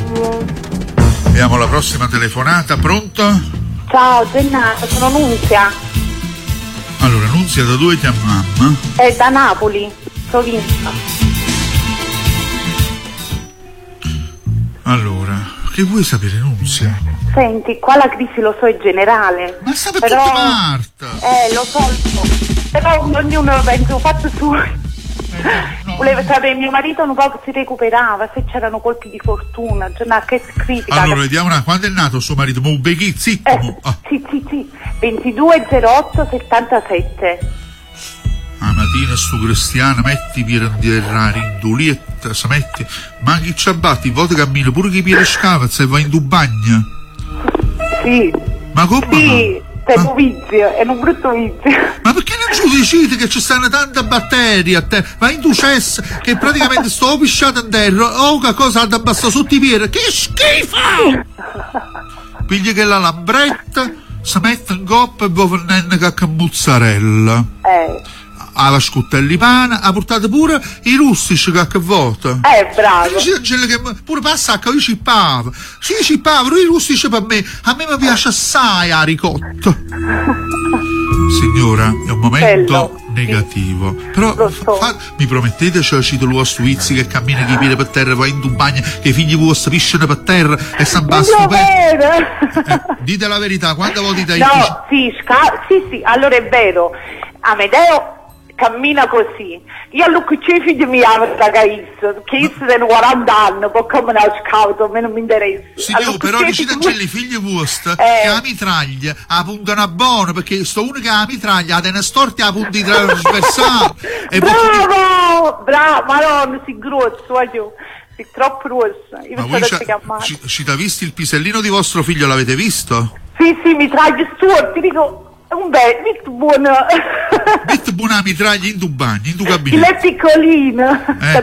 Abbiamo la prossima telefonata, pronto? Ciao Gennaro, sono Nunzia. Allora, Nunzia, da dove chiamiamo? È da Napoli, provincia. Allora, che vuoi sapere, Nunzia? Senti, qua la crisi lo so è generale. Ma sta per tutta Marta! Lo so. Però ognuno pensa, ho fatto su. No. Volevo sapere, mio marito un po' si recuperava, se c'erano colpi di fortuna, che critica. Allora, vediamo quando è nato suo marito? Mubeghi, zitto! Sì, 22/08/77. A mattina sto cristiano, metti per andare in dulietta, se metti, ma chi ci abbatti, volte cammino pure chi piede scavazza e va in bagno. Sì. Ma come? Sì. È un vizio, è un brutto vizio. Ma perché non giudicite che ci stanno tante batterie a te? Ma in tu cesso che praticamente sto pisciato in terra, che cosa da basta sotto i piedi? Che schifo! Pigli che la lambretta, si mette in coppa e poi venenne cacca mozzarella. Alla scuttelli pane, ha portato pure i rustici che vota. Bravo. Che pure passa che io cippavo. Sì, cippavo, i rustici per me. A me mi piace assai la ricotta. Signora, è un momento negativo. Però mi promettete, cioè, cito lo Svizzi che cammina che piede per terra, va in bagno, che i figli vostri pisciano per terra e San Basto dite la verità, quando voi dite no, sì, allora è vero. Amedeo cammina così. Io a lui che i figli mi hanno ragazzi, che io sono 40 anni, poi come una scauto, a me non mi interessa. Signor, però dicete i figli vostri che la mitraglia puntano a buono, perché sto uno che ha la mitraglia ha delle storte a punti trasversali. Bravo, madonna, si grosso, voglio. Sei troppo rossa. Ma voi ci ha visto il pisellino di vostro figlio, l'avete visto? Sì, mitraglia storti, dico. Un bel, molto buono. Metti buona mitraglia in tu bagno, in tu gabinetto. Il piccolino.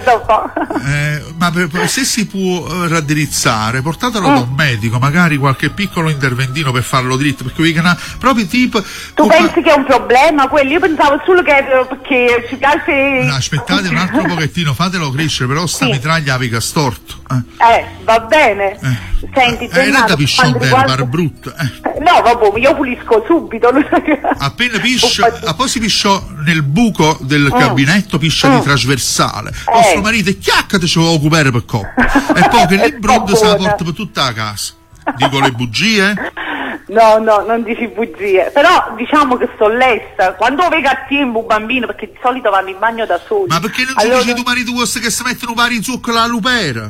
Ma se si può raddrizzare, portatelo da un medico, magari qualche piccolo interventino per farlo dritto, perché proprio tipo. Tu pensi che è un problema quello? Io pensavo solo che perché ci piace. Aspettate un altro pochettino, fatelo crescere, però sta mitraglia la pica storto. Va bene. Senti, non capisci un bar brutto. No, vabbè, io pulisco subito. Appena piscio, poi si pisciò nel buco del gabinetto, piscia di trasversale. Vostro marito è chiaccate ce lo occupare per coppa. E poi che l'imbrondo se la porta per tutta la casa. Dico le bugie? No, non dici bugie. Però diciamo che sto lesta. Quando vedo a tempo un bambino, perché di solito vanno in bagno da soli. Ma perché non dici tu marito vostro che si mettono pari in zucchero alla lupera?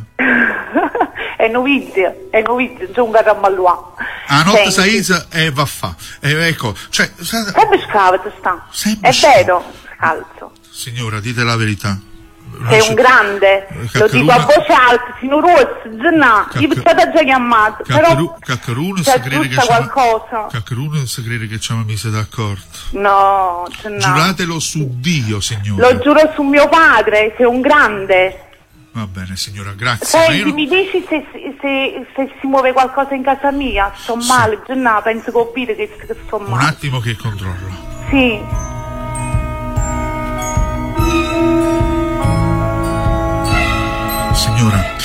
È novizio, c'è un garramalluà. A notte saisa e va a fa. Ecco, cioè. Sempre scavate sta. È vero, scalzo. Signora, dite la verità. Sei un grande, lo dico a voce alta, signor Rossi, Gennà, io per già chiamato, però Caccaruno c'è giusto qualcosa. Caccaruno si crede che ci hanno messo d'accordo. No, Gennà. Giuratelo su Dio, signora. Lo giuro su mio padre, sei un grande. Va bene, signora, grazie. Senti, mi dici se si muove qualcosa in casa mia? Sto male, Gennà, penso che ho capito che sto male. Un attimo che controllo. Sì. Signora,